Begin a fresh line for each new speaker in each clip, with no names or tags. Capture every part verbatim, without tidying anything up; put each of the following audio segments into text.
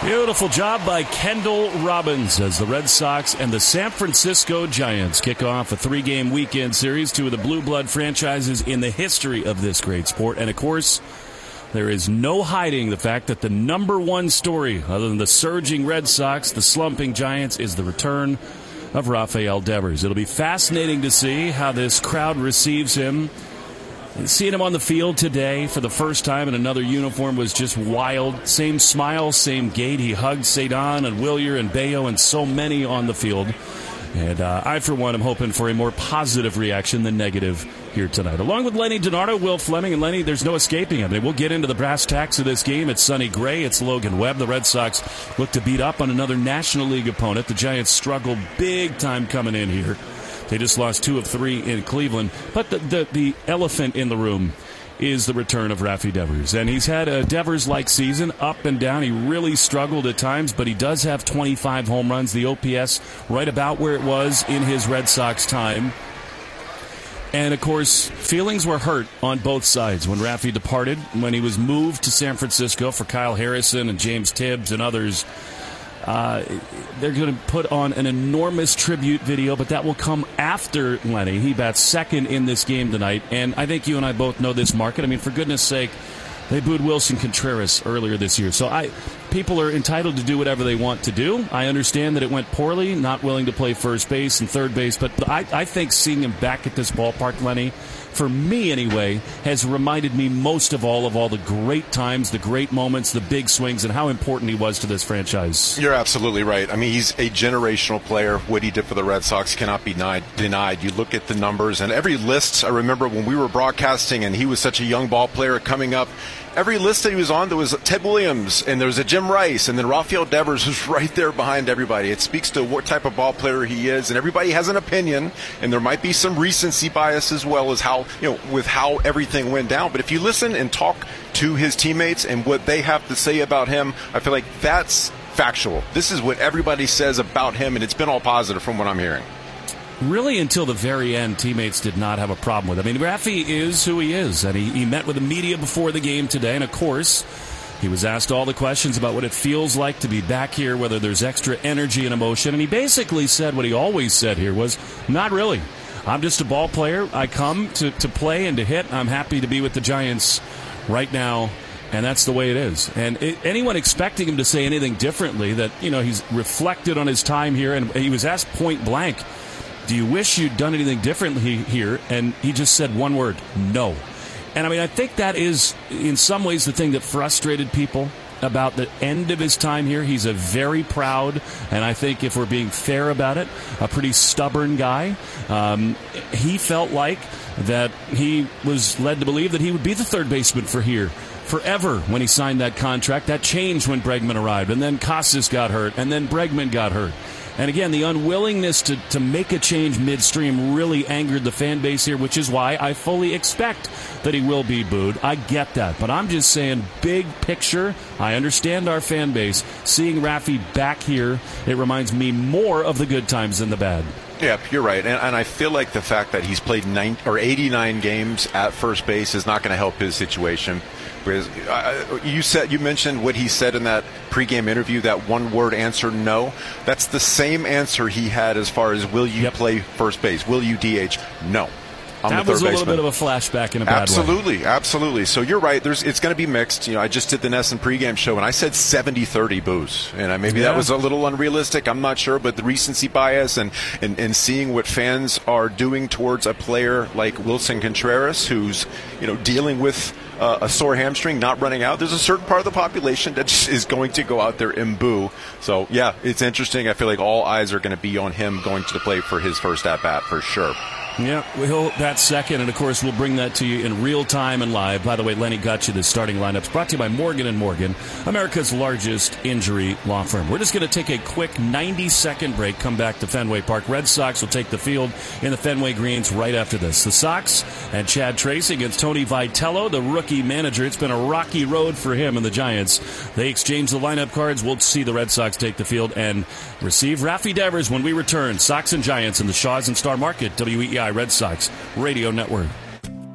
Beautiful job by Kendall Robbins as the Red Sox and the San Francisco Giants kick off a three-game weekend series, two of the blue blood franchises in the history of this great sport. And, of course, there is no hiding the fact that the number one story, other than the surging Red Sox, the slumping Giants, is the return of Rafael Devers. It'll be fascinating to see how this crowd receives him. And seeing him on the field today for the first time in another uniform was just wild. Same smile, same gait. He hugged Cedon and Wilyer and Bayo and so many on the field. And uh, I, for one, am hoping for a more positive reaction than negative here tonight. Along with Lenny DiNardo, Will Fleming, and Lenny, there's no escaping him. We'll get into the brass tacks of this game. It's Sonny Gray. It's Logan Webb. The Red Sox look to beat up on another National League opponent. The Giants struggled big time coming in here. They just lost two of three in Cleveland. But the, the, the elephant in the room is the return of Rafi Devers. And he's had a Devers-like season, up and down. He really struggled at times, but he does have twenty-five home runs. The O P S right about where it was in his Red Sox time. And, of course, feelings were hurt on both sides when Rafi departed, when he was moved to San Francisco for Kyle Harrison and James Tibbs and others. Uh, they're going to put on an enormous tribute video, but that will come after Lenny. He bats second in this game tonight, and I think you and I both know this market. I mean, for goodness sake, they booed Wilson Contreras earlier this year. So I, people are entitled to do whatever they want to do. I understand that it went poorly, not willing to play first base and third base, but I, I think seeing him back at this ballpark, Lenny, for me anyway, has reminded me most of all of all the great times, the great moments, the big swings, and how important he was to this franchise.
You're absolutely right. I mean, he's a generational player. What he did for the Red Sox cannot be denied. denied. You look at the numbers, and every list, I remember when we were broadcasting, and he was such a young ball player coming up, every list that he was on, there was Ted Williams, and there was a Jim Rice, and then Rafael Devers was right there behind everybody. It speaks to what type of ball player he is, and everybody has an opinion, and there might be some recency bias as well as how, you know, with how everything went down. But if you listen and talk to his teammates and what they have to say about him, I feel like that's factual. This is what everybody says about him, and it's been all positive from what I'm hearing.
Really, until the very end, teammates did not have a problem with it. I mean, Rafi is who he is, and he, he met with the media before the game today, and of course, he was asked all the questions about what it feels like to be back here, whether there's extra energy and emotion, and he basically said what he always said here was, not really. I'm just a ball player. I come to, to play and to hit. I'm happy to be with the Giants right now, and that's the way it is. And it, anyone expecting him to say anything differently, that, you know, he's reflected on his time here, and he was asked point blank, do you wish you'd done anything differently here? And he just said one word, no. And I mean, I think that is, in some ways, the thing that frustrated people about the end of his time here. He's a very proud, and I think if we're being fair about it, a pretty stubborn guy. Um, he felt like that he was led to believe that he would be the third baseman for here forever when he signed that contract. That changed when Bregman arrived, and then Casas got hurt, and then Bregman got hurt. And again, the unwillingness to, to make a change midstream really angered the fan base here, which is why I fully expect that he will be booed. I get that. But I'm just saying, big picture, I understand our fan base. Seeing Rafi back here, it reminds me more of the good times than the bad.
Yeah, you're right. And, and I feel like the fact that he's played nine, or eighty-nine games at first base is not going to help his situation. Because uh, you said you mentioned what he said in that pregame interview, that one-word answer, no. That's the same answer he had as far as will you yep. play first base? Will you D H? No. I'm
that
the
was a
baseman.
little bit of a flashback in a bad
absolutely,
way. Absolutely,
absolutely. So you're right. There's, it's going to be mixed. You know, I just did the Nesson pregame show, and I said seventy thirty boos. And I, maybe yeah. that was a little unrealistic. I'm not sure. But the recency bias and, and, and seeing what fans are doing towards a player like Wilson Contreras, who's, you know, dealing with uh, a sore hamstring, not running out, there's a certain part of the population that is going to go out there and boo. So, yeah, it's interesting. I feel like all eyes are going to be on him going to the plate for his first at-bat for sure.
Yeah, we'll that second, and of course we'll bring that to you in real time and live. By the way, Lenny got you the starting lineups, brought to you by Morgan and Morgan, America's largest injury law firm. We're just going to take a quick ninety-second break, come back to Fenway Park. Red Sox will take the field in the Fenway Greens right after this. The Sox and Chad Tracy against Tony Vitello, the rookie manager. It's been a rocky road for him and the Giants. They exchange the lineup cards. We'll see the Red Sox take the field and receive Rafi Devers when we return. Sox and Giants in the Shaws and Star Market, W E I Red Sox Radio Network.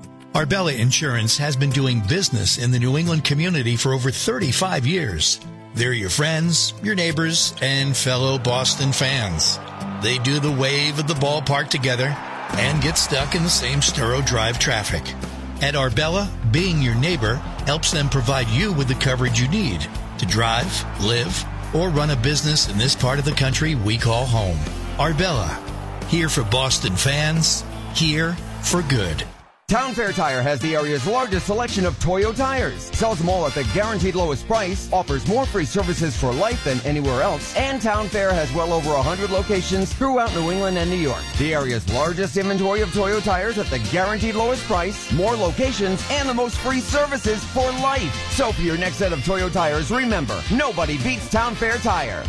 Arbella Insurance has been doing business in the New England community for over thirty-five years. They're your friends, your neighbors, and fellow Boston fans. They do the wave at the ballpark together and get stuck in the same Sturrow Drive traffic. At Arbella, being your neighbor helps them provide you with the coverage you need to drive, live, or run a business in this part of the country we call home. Arbella, here for Boston fans, here for good.
Town Fair Tire has the area's largest selection of Toyo tires, sells them all at the guaranteed lowest price, offers more free services for life than anywhere else, and Town Fair has well over one hundred locations throughout New England and New York. The area's largest inventory of Toyo tires at the guaranteed lowest price, more locations, and the most free services for life. So for your next set of Toyo tires, remember, nobody beats Town Fair Tire.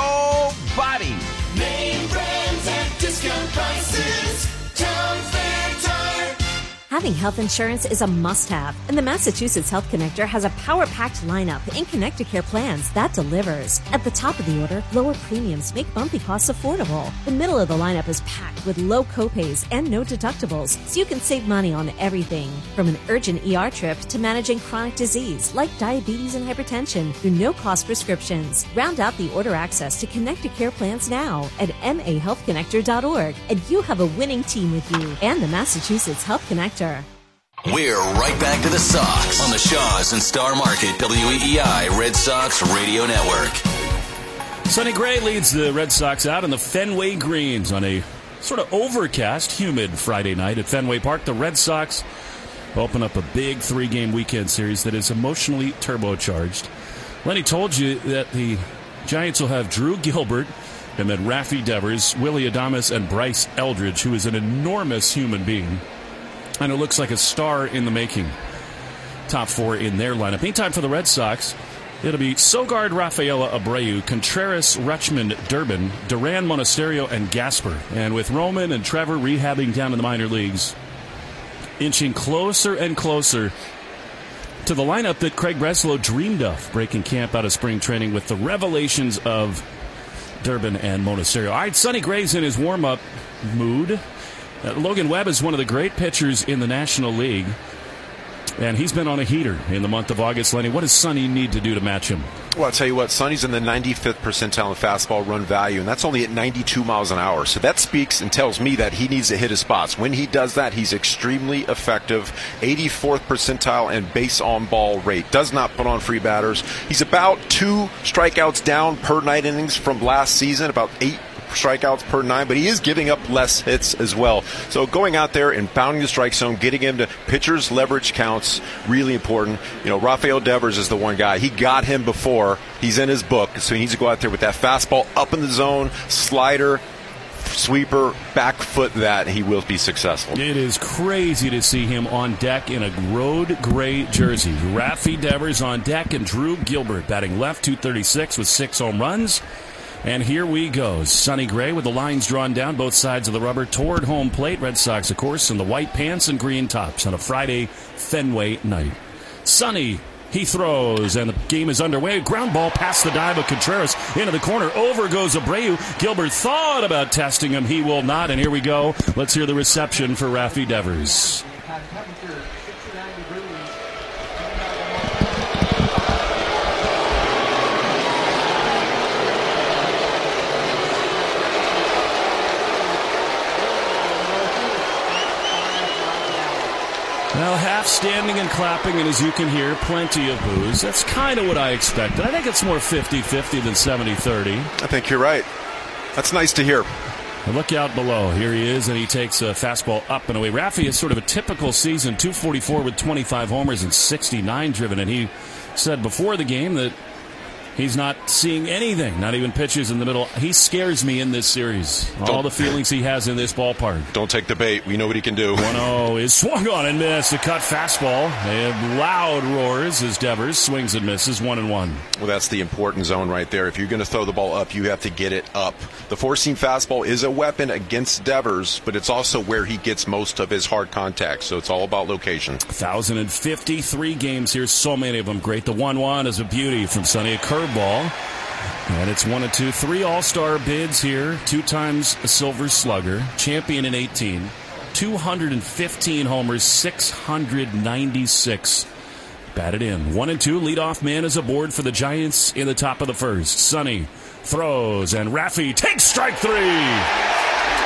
Nobody!
Name brands at discount prices. Town Fair Tire.
Having health insurance is a must-have, and the Massachusetts Health Connector has a power-packed lineup in Connect-A-Care plans that delivers. At the top of the order, lower premiums make bumpy costs affordable. The middle of the lineup is packed with low copays and no deductibles, so you can save money on everything, from an urgent E R trip to managing chronic disease like diabetes and hypertension through no-cost prescriptions. Round out the order access to Connect-A-Care plans now at m a health connector dot org, and you have a winning team with you and the Massachusetts Health Connector.
We're right back to the Sox on the Shaw's and Star Market W E E I Red Sox Radio Network.
Sonny Gray leads the Red Sox out in the Fenway Greens on a sort of overcast, humid Friday night at Fenway Park. The Red Sox open up a big three-game weekend series that is emotionally turbocharged. Lenny told you that the Giants will have Drew Gilbert and then Rafi Devers, Willy Adames, and Bryce Eldridge, who is an enormous human being. And it looks like a star in the making. Top four in their lineup. Meantime, for the Red Sox, it'll be Sogard, Rafaela, Abreu, Contreras, Rutschman, Durbin, Duran, Monasterio, and Gasper. And with Roman and Trevor rehabbing down in the minor leagues, inching closer and closer to the lineup that Craig Breslow dreamed of, breaking camp out of spring training with the revelations of Durbin and Monasterio. All right, Sonny Gray's in his warm-up mood. Uh, Logan Webb is one of the great pitchers in the National League, and he's been on a heater in the month of August. Lenny, what does Sonny need to do to match him?
Well, I'll tell you what, Sonny's in the ninety-fifth percentile in fastball run value, and that's only at ninety-two miles an hour. So that speaks and tells me that he needs to hit his spots. When he does that, he's extremely effective. eighty-fourth percentile in base on ball rate. Does not put on free batters. He's about two strikeouts down per nine innings from last season, about eight strikeouts per nine, but he is giving up less hits as well. So going out there and pounding the strike zone, getting him to pitchers leverage counts, really important. You know, Rafael Devers is the one guy. He got him before. He's in his book, so he needs to go out there with that fastball up in the zone, slider, sweeper, back foot that, he will be successful.
It is crazy to see him on deck in a road gray jersey. Rafi Devers on deck and Drew Gilbert batting left, two thirty-six with six home runs. And here we go. Sonny Gray with the lines drawn down both sides of the rubber toward home plate. Red Sox, of course, in the white pants and green tops on a Friday Fenway night. Sonny, he throws, and the game is underway. Ground ball past the dive of Contreras into the corner. Over goes Abreu. Gilbert thought about testing him. He will not. And here we go. Let's hear the reception for Rafi Devers. Well, half standing and clapping, and as you can hear, plenty of boos. That's kind of what I expected. I think it's more fifty-fifty than seventy thirty.
I think you're right. That's nice to hear.
Look out below. Here he is, and he takes a fastball up and away. Rafi is sort of a typical season, two forty-four with twenty-five homers and sixty-nine driven, and he said before the game that he's not seeing anything, not even pitches in the middle. He scares me in this series. All don't, the feelings he has in this ballpark.
Don't take the bait. We know what he can do.
one oh is swung on and missed. A cut fastball. And loud roars as Devers swings and misses. One and one.
Well, that's the important zone right there. If you're going to throw the ball up, you have to get it up. The four-seam fastball is a weapon against Devers, but it's also where he gets most of his hard contact. So it's all about location.
one thousand fifty-three games here. So many of them great. The one one is a beauty from Sonny. A curve ball, and it's one and two. Three all-star bids here, two times a Silver Slugger, champion in eighteen, two hundred fifteen homers, six hundred ninety-six Batted in. One and two. Leadoff man is aboard for the Giants in the top of the first. Sonny throws, and Raffi takes strike three.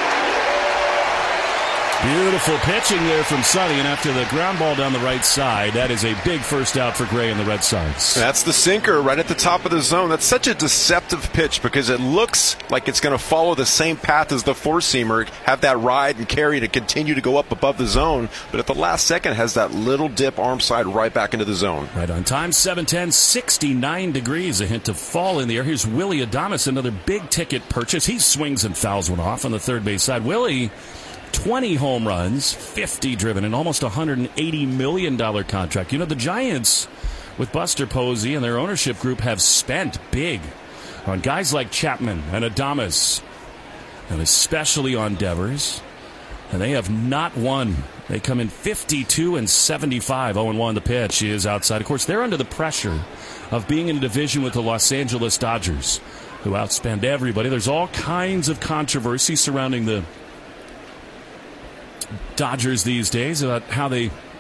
Beautiful pitching there from Sonny, and after the ground ball down the right side, that is a big first out for Gray and the Red Sox.
That's the sinker right at the top of the zone. That's such a deceptive pitch because it looks like it's going to follow the same path as the four-seamer, have that ride and carry to continue to go up above the zone, but at the last second has that little dip arm side right back into the zone.
Right on time, seven ten, sixty-nine degrees, a hint of fall in the air. Here's Willie Adames, another big-ticket purchase. He swings and fouls one off on the third base side. Willie, twenty home runs, fifty driven, and almost a one hundred eighty million dollars contract. You know, the Giants, with Buster Posey and their ownership group, have spent big on guys like Chapman and Adames, and especially on Devers, and they have not won. They come in fifty-two and seventy-five. oh and one the pitch is outside. Of course, they're under the pressure of being in a division with the Los Angeles Dodgers, who outspend everybody. There's all kinds of controversy surrounding the Dodgers these days about how they